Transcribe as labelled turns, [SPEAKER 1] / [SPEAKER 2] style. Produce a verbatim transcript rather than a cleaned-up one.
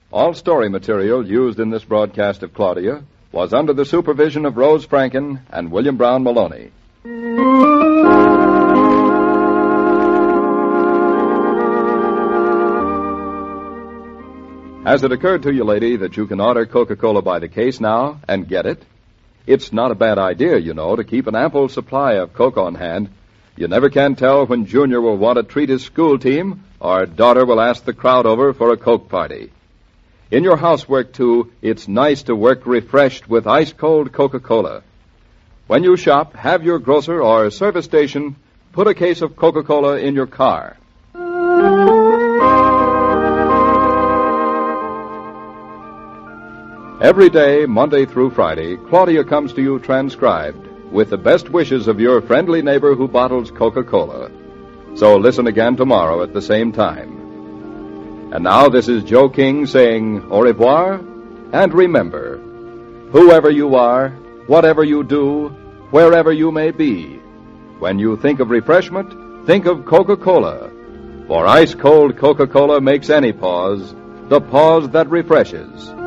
[SPEAKER 1] All story material used in this broadcast of Claudia was under the supervision of Rose Franken and William Brown Maloney. Has it occurred to you, lady, that you can order Coca-Cola by the case now and get it? It's not a bad idea, you know, to keep an ample supply of Coke on hand. You never can tell when Junior will want to treat his school team or daughter will ask the crowd over for a Coke party. In your housework, too, it's nice to work refreshed with ice-cold Coca-Cola. When you shop, have your grocer or service station put a case of Coca-Cola in your car. Every day, Monday through Friday, Claudia comes to you transcribed with the best wishes of your friendly neighbor who bottles Coca-Cola. So listen again tomorrow at the same time. And now this is Joe King saying au revoir, and remember, whoever you are, whatever you do, wherever you may be, when you think of refreshment, think of Coca-Cola. For ice-cold Coca-Cola makes any pause the pause that refreshes.